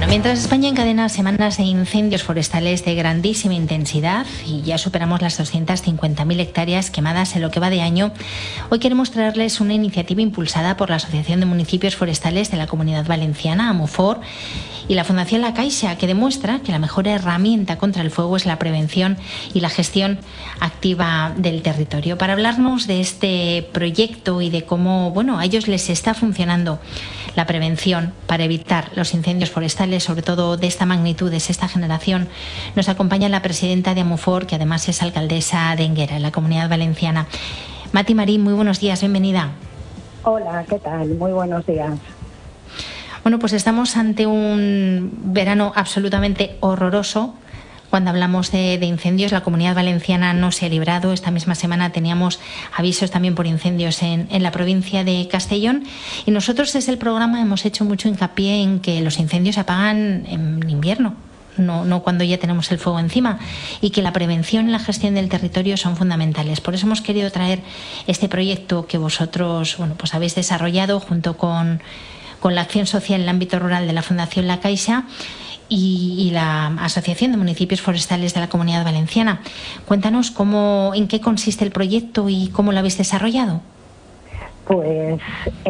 Mientras España encadena semanas de incendios forestales de grandísima intensidad y ya superamos las 250.000 hectáreas quemadas en lo que va de año, hoy queremos traerles una iniciativa impulsada por la Asociación de Municipios Forestales de la Comunidad Valenciana, AMUFOR, y la Fundación La Caixa, que demuestra que la mejor herramienta contra el fuego es la prevención y la gestión activa del territorio. Para hablarnos de este proyecto y de cómo, a ellos les está funcionando la prevención para evitar los incendios forestales, sobre todo de esta magnitud, de esta generación, nos acompaña la presidenta de AMUFOR, que además es alcaldesa de Énguera, en la Comunidad Valenciana. Mati Marín, muy buenos días, bienvenida. Hola, ¿qué tal? Muy buenos días. Bueno, pues estamos ante un verano absolutamente horroroso. Cuando hablamos de incendios, la Comunidad Valenciana no se ha librado. Esta misma semana teníamos avisos también por incendios en la provincia de Castellón. Y nosotros desde el programa hemos hecho mucho hincapié en que los incendios se apagan en invierno, no cuando ya tenemos el fuego encima, y que la prevención y la gestión del territorio son fundamentales. Por eso hemos querido traer este proyecto que vosotros pues habéis desarrollado junto con la acción social en el ámbito rural de la Fundación La Caixa y la Asociación de Municipios Forestales de la Comunidad Valenciana. Cuéntanos en qué consiste el proyecto y cómo lo habéis desarrollado. Pues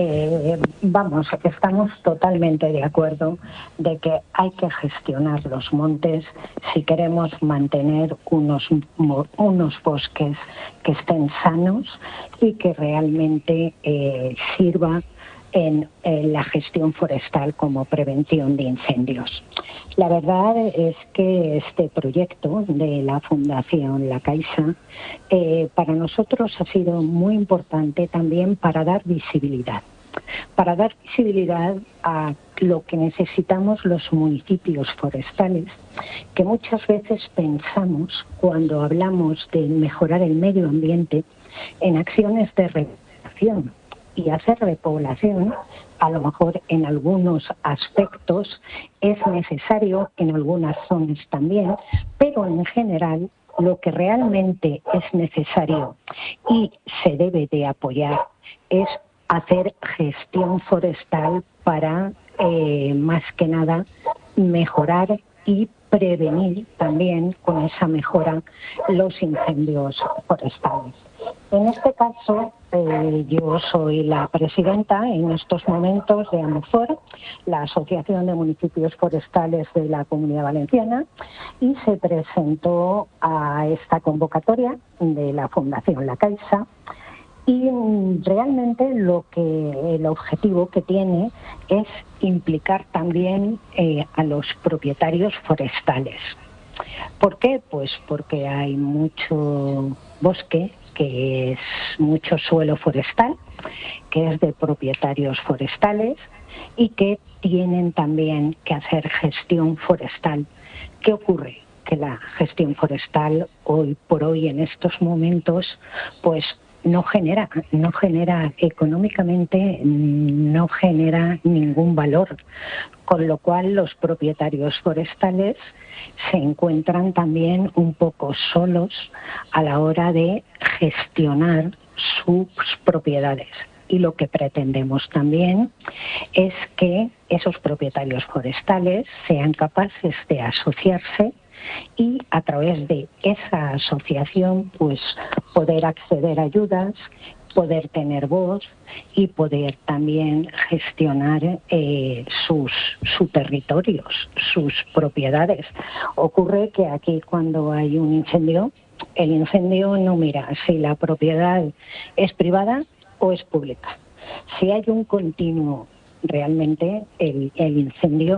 estamos totalmente de acuerdo de que hay que gestionar los montes si queremos mantener unos bosques que estén sanos y que realmente sirva en la gestión forestal como prevención de incendios. La verdad es que este proyecto de la Fundación La Caixa para nosotros ha sido muy importante también para dar visibilidad a lo que necesitamos los municipios forestales, que muchas veces pensamos, cuando hablamos de mejorar el medio ambiente, en acciones de repoblación. Y hacer repoblación, a lo mejor en algunos aspectos es necesario, en algunas zonas también, pero en general lo que realmente es necesario y se debe de apoyar es hacer gestión forestal para, más que nada, mejorar y prevenir también con esa mejora los incendios forestales. En este caso, yo soy la presidenta en estos momentos de AMUFOR, la Asociación de Municipios Forestales de la Comunidad Valenciana, y se presentó a esta convocatoria de la Fundación La Caixa. Y realmente el objetivo que tiene es implicar también a los propietarios forestales. ¿Por qué? Pues porque hay mucho bosque, que es mucho suelo forestal, que es de propietarios forestales y que tienen también que hacer gestión forestal. ¿Qué ocurre? Que la gestión forestal hoy por hoy, en estos momentos, pues no genera económicamente, no genera ningún valor, con lo cual los propietarios forestales se encuentran también un poco solos a la hora de gestionar sus propiedades. Y lo que pretendemos también es que esos propietarios forestales sean capaces de asociarse y a través de esa asociación pues poder acceder a ayudas, poder tener voz y poder también gestionar sus territorios, sus propiedades. Ocurre que aquí cuando hay un incendio, el incendio no mira si la propiedad es privada o es pública. Si hay un continuo, realmente el incendio